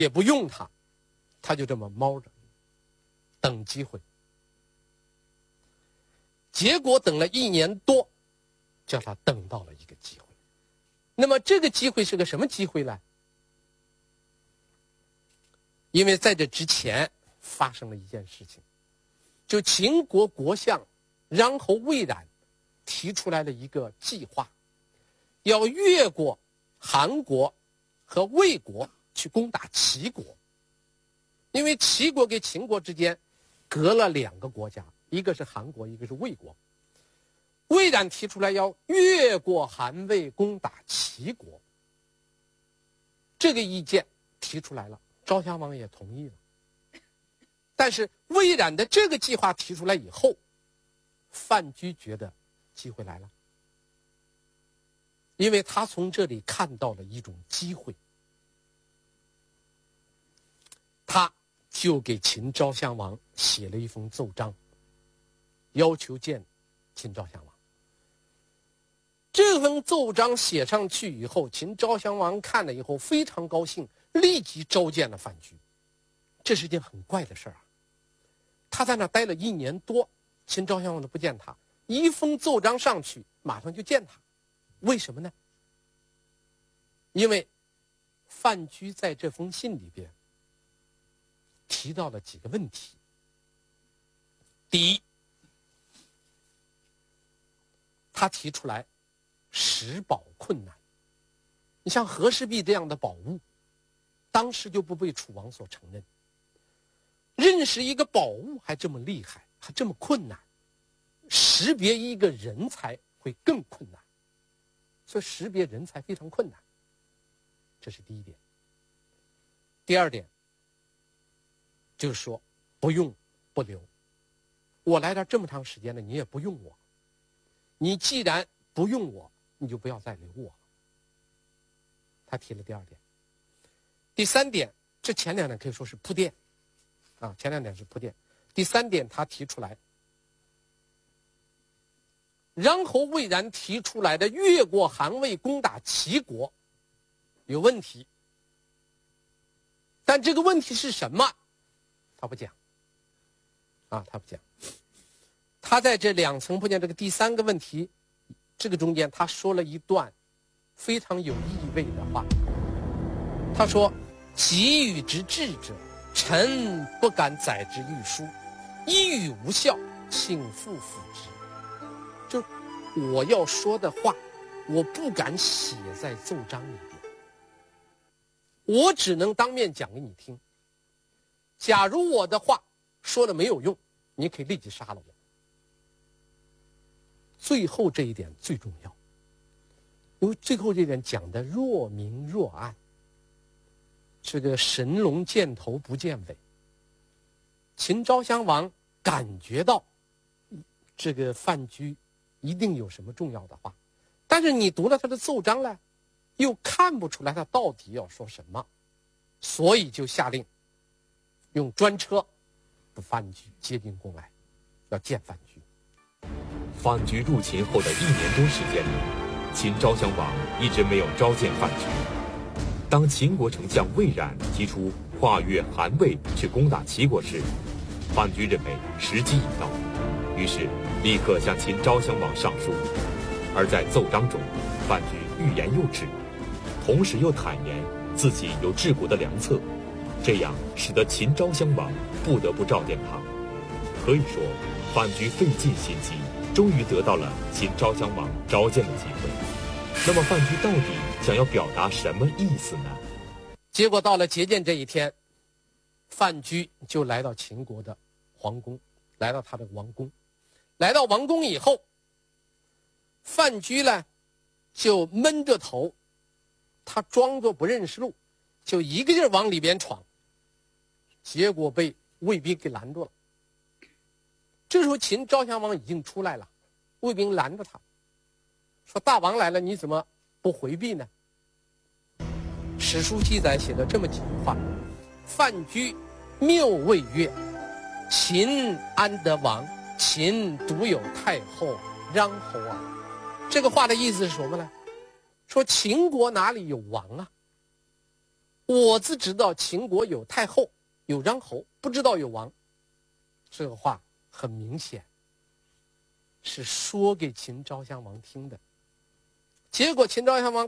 也不用他，他就这么猫着，等机会。结果等了1年多，叫他等到了一个机会。那么这个机会是个什么机会呢？因为在这之前发生了一件事情，就秦国国相穰侯魏冉提出来了一个计划，要越过韩国和魏国去攻打齐国。因为齐国跟秦国之间隔了2个国家，一个是韩国，一个是魏国。魏冉提出来要越过韩魏攻打齐国，这个意见提出来了，昭襄王也同意了。但是魏冉的这个计划提出来以后，范雎觉得机会来了，因为他从这里看到了一种机会，他就给秦昭襄王写了一封奏章，要求见秦昭襄王。这封奏章写上去以后，秦昭襄王看了以后非常高兴，立即召见了范雎。这是件很怪的事啊！他在那待了1年多，秦昭襄王都不见他，一封奏章上去，马上就见他。为什么呢？因为范雎在这封信里边提到了几个问题。第一，他提出来拾宝困难。你像和氏璧这样的宝物，当时就不被楚王所承认。认识一个宝物还这么厉害，还这么困难，识别一个人才会更困难。所以识别人才非常困难，这是第一点。第二点就是说不用不留，我来这么长时间了，你也不用我，你既然不用我，你就不要再留我了。他提了第二点。第三点，这前2点可以说是铺垫啊，前2点是铺垫。第3点他提出来，穰侯魏冉提出来的越过韩魏攻打齐国有问题，但这个问题是什么他不讲啊，他不讲。他在这2层铺垫这个第3个问题这个中间，他说了一段非常有意味的话。他说：己与之治者，臣不敢载之御书，一语无效，请复辅之。就是我要说的话，我不敢写在奏章里边，我只能当面讲给你听。假如我的话说了没有用，你可以立即杀了我。最后这一点最重要，因为最后这一点讲的若明若暗，这个神龙见头不见尾。秦昭襄王感觉到这个范雎一定有什么重要的话，但是你读了他的奏章呢，又看不出来他到底要说什么，所以就下令用专车把范雎接进宫来，要见范雎。 范雎入秦后的1年多时间里，秦昭襄王一直没有召见范雎。当秦国丞相魏冉提出跨越韩魏去攻打齐国时，范雎认为时机已到，于是立刻向秦昭襄王上书。而在奏章中，范雎欲言又止，同时又坦言自己有治国的良策，这样使得秦昭襄王不得不召见他。可以说，范雎费尽心机，终于得到了秦昭襄王召见的机会。那么范雎到底想要表达什么意思呢？ 结果到了接见这一天，范雎就来到秦国的皇宫，来到他的王宫。来到王宫以后，范雎呢就闷着头，他装作不认识路，就一个劲儿往里边闯，结果被卫兵给拦住了。这时候秦昭襄王已经出来了，卫兵拦着他说：大王来了，你怎么不回避呢？史书记载写的这么几句话：范雎谬谓曰：秦安得王？秦独有太后穰侯啊。这个话的意思是什么呢？说秦国哪里有王啊？ 我只知道秦国有太后，有穰侯，不知道有王。这个话很明显是说给秦昭襄王听的。结果秦昭襄王